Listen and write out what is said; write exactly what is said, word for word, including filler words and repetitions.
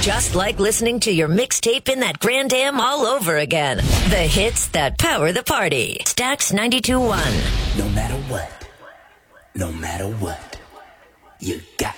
just like listening to your mixtape in that Grand Am all over again. The hits that power the party. Stax ninety-two point one. No matter what, no matter what, you got